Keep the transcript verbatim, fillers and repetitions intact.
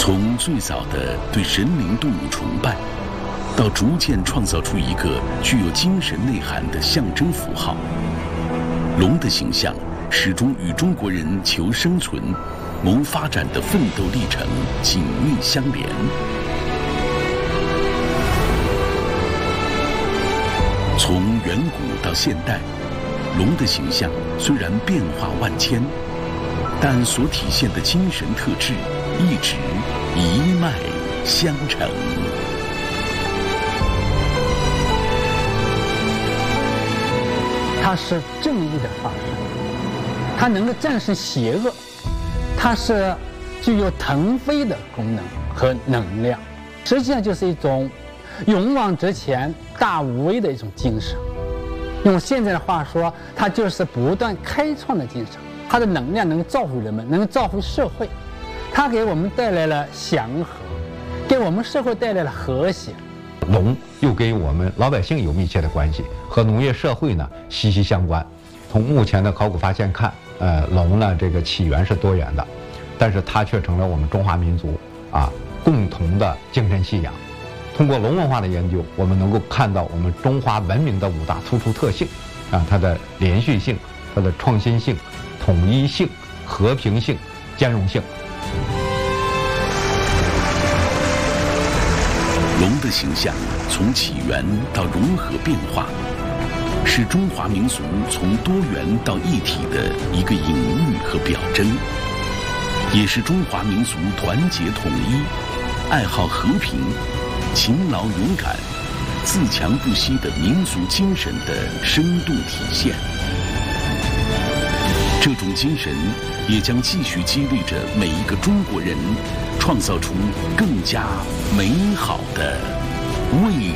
从最早的对神灵动物崇拜，到逐渐创造出一个具有精神内涵的象征符号，龙的形象始终与中国人求生存、谋发展的奋斗历程紧密相连。从远古到现代，龙的形象虽然变化万千，但所体现的精神特质一直一脉相承。 它是正义的化身，它能够战胜邪恶，它是具有腾飞的功能和能量，实际上就是一种勇往直前、大无畏的一种精神。用现在的话说，它就是不断开创的精神。它的能量能造福人们，能够造福社会，它给我们带来了祥和，给我们社会带来了和谐。 龙又跟我们老百姓有密切的关系，和农业社会呢息息相关。从目前的考古发现看，呃，龙呢这个起源是多元的，但是它却成了我们中华民族啊共同的精神信仰。通过龙文化的研究，我们能够看到我们中华文明的五大突出特性啊，它的连续性、它的创新性、统一性、和平性、兼容性。 龙的形象从起源到融合变化，是中华民族从多元到一体的一个隐喻和表征，也是中华民族团结统一、爱好和平、勤劳勇敢、自强不息的民族精神的生动体现。这种精神也将继续激励着每一个中国人，创造出更加美好的未